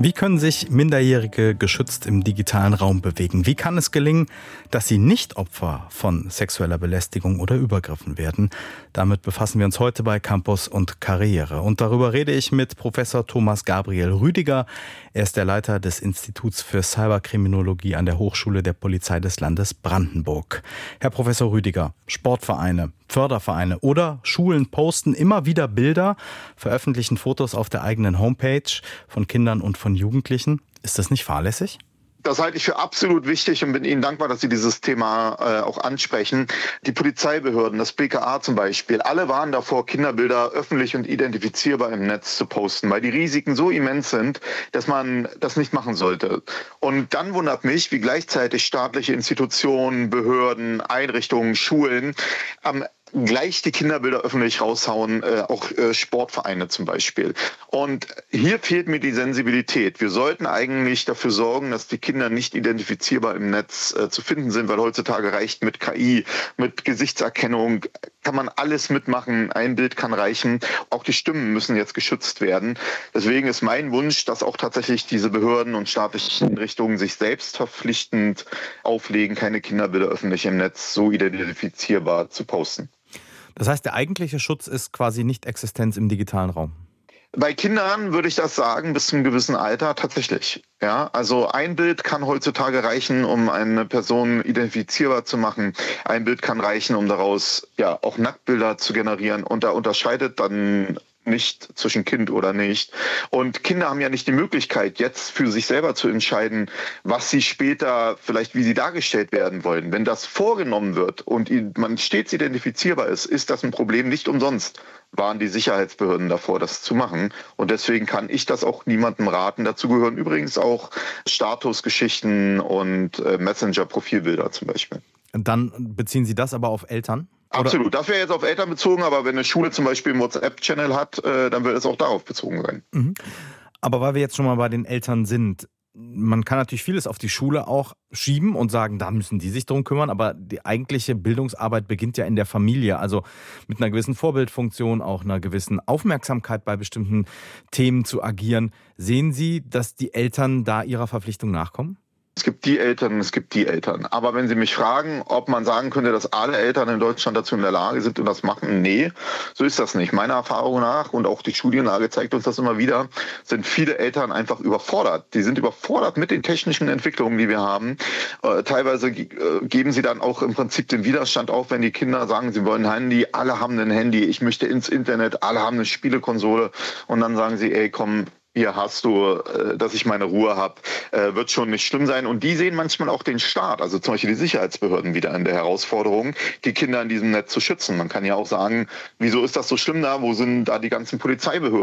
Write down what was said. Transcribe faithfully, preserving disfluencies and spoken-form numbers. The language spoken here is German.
Wie können sich Minderjährige geschützt im digitalen Raum bewegen? Wie kann es gelingen, dass sie nicht Opfer von sexueller Belästigung oder Übergriffen werden? Damit befassen wir uns heute bei Campus und Karriere. Und darüber rede ich mit Professor Thomas Gabriel Rüdiger. Er ist der Leiter des Instituts für Cyberkriminologie an der Hochschule der Polizei des Landes Brandenburg. Herr Professor Rüdiger, Sportvereine, Fördervereine oder Schulen posten immer wieder Bilder, veröffentlichen Fotos auf der eigenen Homepage von Kindern und von Jugendlichen. Ist das nicht fahrlässig? Das halte ich für absolut wichtig und bin Ihnen dankbar, dass Sie dieses Thema äh, auch ansprechen. Die Polizeibehörden, das B K A zum Beispiel, alle waren davor, Kinderbilder öffentlich und identifizierbar im Netz zu posten, weil die Risiken so immens sind, dass man das nicht machen sollte. Und dann wundert mich, wie gleichzeitig staatliche Institutionen, Behörden, Einrichtungen, Schulen am gleich die Kinderbilder öffentlich raushauen, äh, auch äh, Sportvereine zum Beispiel. Und hier fehlt mir die Sensibilität. Wir sollten eigentlich dafür sorgen, dass die Kinder nicht identifizierbar im Netz äh, zu finden sind, weil heutzutage reicht mit K I, mit Gesichtserkennung, kann man alles mitmachen. Ein Bild kann reichen. Auch die Stimmen müssen jetzt geschützt werden. Deswegen ist mein Wunsch, dass auch tatsächlich diese Behörden und staatlichen Einrichtungen sich selbst verpflichtend auflegen, keine Kinderbilder öffentlich im Netz so identifizierbar zu posten. Das heißt, der eigentliche Schutz ist quasi Nicht-Existenz im digitalen Raum? Bei Kindern würde ich das sagen, bis zu einem gewissen Alter tatsächlich. Ja, also ein Bild kann heutzutage reichen, um eine Person identifizierbar zu machen. Ein Bild kann reichen, um daraus ja auch Nacktbilder zu generieren. Und da unterscheidet dann nicht zwischen Kind oder nicht. Und Kinder haben ja nicht die Möglichkeit, jetzt für sich selber zu entscheiden, was sie später, vielleicht wie sie dargestellt werden wollen. Wenn das vorgenommen wird und man stets identifizierbar ist, ist das ein Problem. Nicht umsonst waren die Sicherheitsbehörden davor, das zu machen. Und deswegen kann ich das auch niemandem raten. Dazu gehören übrigens auch Statusgeschichten und äh, Messenger-Profilbilder zum Beispiel. Dann beziehen Sie das aber auf Eltern? Oder? Absolut. Das wäre jetzt auf Eltern bezogen, aber wenn eine Schule zum Beispiel einen WhatsApp-Channel hat, äh, dann wird es auch darauf bezogen sein. Mhm. Aber weil wir jetzt schon mal bei den Eltern sind, man kann natürlich vieles auf die Schule auch schieben und sagen, da müssen die sich drum kümmern, aber die eigentliche Bildungsarbeit beginnt ja in der Familie, also mit einer gewissen Vorbildfunktion, auch einer gewissen Aufmerksamkeit bei bestimmten Themen zu agieren. Sehen Sie, dass die Eltern da ihrer Verpflichtung nachkommen? Es gibt die Eltern, es gibt die Eltern. Aber wenn Sie mich fragen, ob man sagen könnte, dass alle Eltern in Deutschland dazu in der Lage sind und das machen, nee, so ist das nicht. Meiner Erfahrung nach, und auch die Studienlage zeigt uns das immer wieder, sind viele Eltern einfach überfordert. Die sind überfordert mit den technischen Entwicklungen, die wir haben. Äh, teilweise äh, geben sie dann auch im Prinzip den Widerstand auf, wenn die Kinder sagen, sie wollen ein Handy, alle haben ein Handy, ich möchte ins Internet, alle haben eine Spielekonsole. Und dann sagen sie, ey, komm, hier hast du, dass ich meine Ruhe habe, wird schon nicht schlimm sein. Und die sehen manchmal auch den Staat, also zum Beispiel die Sicherheitsbehörden, wieder in der Herausforderung, die Kinder in diesem Netz zu schützen. Man kann ja auch sagen, wieso ist das so schlimm da? Wo sind da die ganzen Polizeibehörden?